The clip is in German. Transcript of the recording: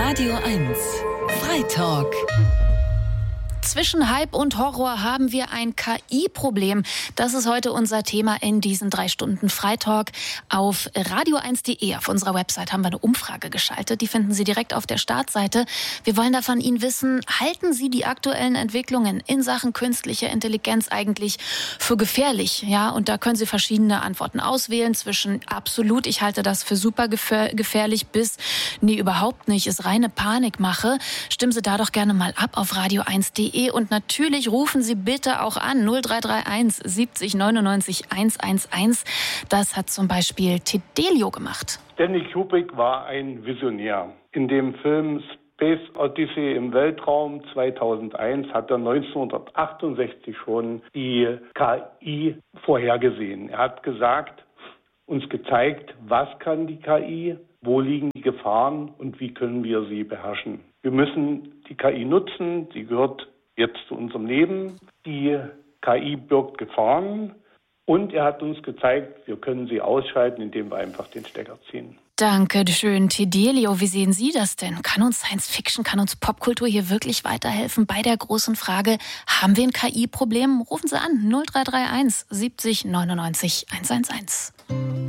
Radio 1 Freitalk. Zwischen Hype und Horror haben wir ein KI-Problem. Das ist heute unser Thema in diesen 3 Stunden Freitalk. Auf radio1.de, auf unserer Website, haben wir eine Umfrage geschaltet. Die finden Sie direkt auf der Startseite. Wir wollen da von Ihnen wissen, halten Sie die aktuellen Entwicklungen in Sachen künstlicher Intelligenz eigentlich für gefährlich? Ja, und da können Sie verschiedene Antworten auswählen. Zwischen absolut, ich halte das für super gefährlich, bis nee, überhaupt nicht, ist reine Panikmache. Stimmen Sie da doch gerne mal ab auf radio1.de. Und natürlich rufen Sie bitte auch an 0331 70 99 111. Das hat zum Beispiel Tedelio gemacht. Stanley Kubrick war ein Visionär. In dem Film Space Odyssey im Weltraum 2001 hat er 1968 schon die KI vorhergesehen. Er hat gesagt, uns gezeigt, was kann die KI, wo liegen die Gefahren und wie können wir sie beherrschen. Wir müssen die KI nutzen, sie gehört jetzt zu unserem Leben. Die KI birgt Gefahren und er hat uns gezeigt, wir können sie ausschalten, indem wir einfach den Stecker ziehen. Danke schön, Tedelio. Wie sehen Sie das denn? Kann uns Science Fiction, kann uns Popkultur hier wirklich weiterhelfen bei der großen Frage, haben wir ein KI-Problem? Rufen Sie an 0331 70 99 111.